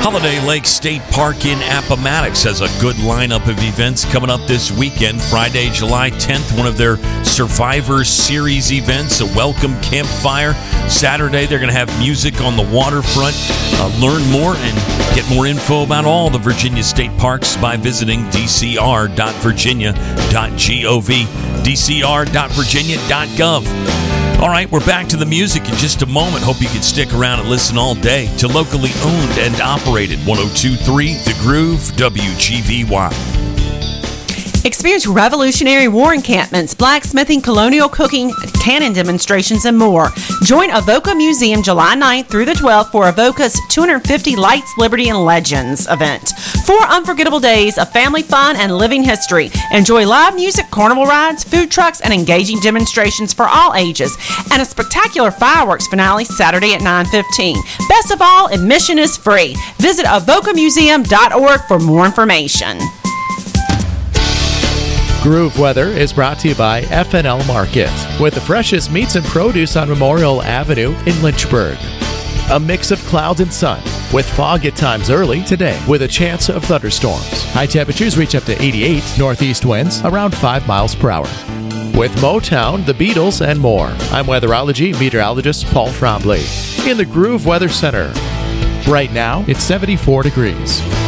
Holiday Lake State Park in Appomattox has a good lineup of events coming up this weekend. Friday, July 10th, one of their Survivor Series events, a welcome campfire. Saturday, they're going to have music on the waterfront. Learn more and get more info about all the Virginia state parks by visiting dcr.virginia.gov, dcr.virginia.gov. All right, we're back to the music in just a moment. Hope you can stick around and listen all day to locally owned and operated 102.3 The Groove, WGVY. Experience Revolutionary War encampments, blacksmithing, colonial cooking, cannon demonstrations, and more. Join Avoca Museum July 9th through the 12th for Avoca's 250 Lights, Liberty, and Legends event. 4 unforgettable days of family fun and living history. Enjoy live music, carnival rides, food trucks, and engaging demonstrations for all ages. And a spectacular fireworks finale Saturday at 9:15. Best of all, admission is free. Visit avocamuseum.org for more information. Groove Weather is brought to you by F&L Market, with the freshest meats and produce on Memorial Avenue in Lynchburg. A mix of clouds and sun, with fog at times early today, with a chance of thunderstorms. High temperatures reach up to 88, northeast winds around 5 miles per hour. With Motown, the Beatles, and more, I'm weatherology meteorologist Paul Trombley in the Groove Weather Center. Right now, it's 74 degrees.